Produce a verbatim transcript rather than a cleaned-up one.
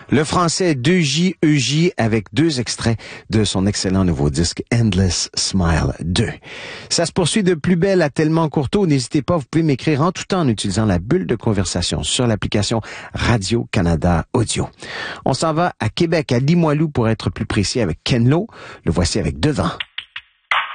Le français deux J E J avec deux extraits de son excellent nouveau disque Endless Smile deux. Ça se poursuit de plus belle à tellement courteau. N'hésitez pas, vous pouvez m'écrire en tout temps en utilisant la bulle de conversation sur l'application Radio-Canada Audio. On s'en va à Québec, à Limoilou pour être plus précis avec Ken Lo. Le voici avec Devant.